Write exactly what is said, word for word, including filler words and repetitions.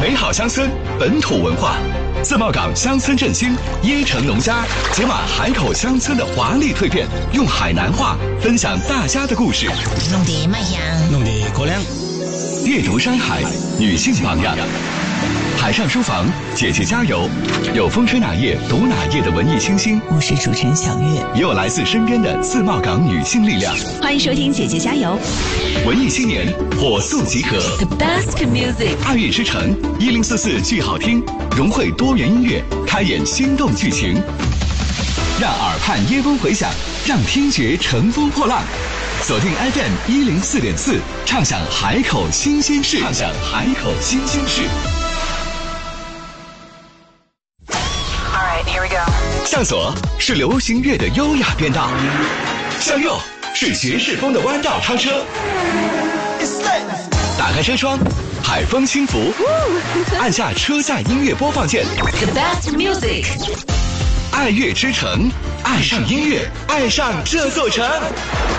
美好乡村，本土文化。自贸港乡村振兴，椰城农家解码海口乡村的华丽蜕变，用海南话分享大家的故事。 弄得卖香， 弄得高粱。 阅读山海，女性榜样。海上书房，姐姐加油！有风吹哪页读哪页的文艺清新， 我是主持人小月， 也有来自身边的自贸港女性力量。 欢迎收听姐姐加油！ 文艺青年火速集合 ，The best music， 爱乐之城一零四四剧好听，融汇多元音乐，开演心动剧情，让耳畔椰风回响，让听觉乘风破浪。锁定 F M 一零四点四，畅享海口新鲜事，畅享海口新鲜事。向左是流行乐的优雅变道，向右是爵士风的弯道超车。打开车窗，海风轻拂，按下车载音乐播放键。 The best music， 爱乐之城，爱上音乐，爱上这座城。